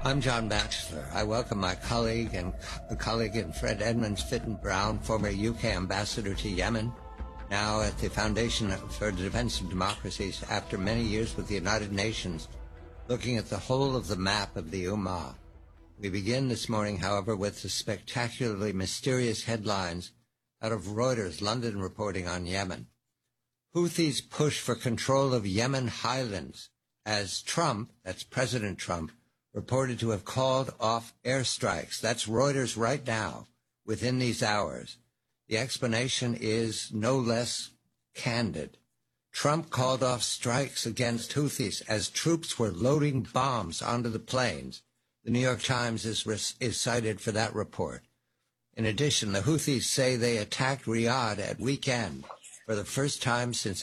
I'm John Batchelor. I welcome my colleague and Fred Edmunds Fitton Brown, former UK ambassador to Yemen, now at the Foundation for the Defense of Democracies after many years with the United Nations, looking at the whole of the map of the Ummah. We begin this morning, however, with the spectacularly mysterious headlines out of Reuters, London, reporting on Yemen. Houthis push for control of Yemen highlands as Trump, that's President Trump, reported to have called off airstrikes. That's Reuters right now, within these hours. The explanation is no less candid. Trump called off strikes against Houthis as troops were loading bombs onto the planes. The New York Times is cited for that report. In addition, the Houthis say they attacked Riyadh at weekend for the first time since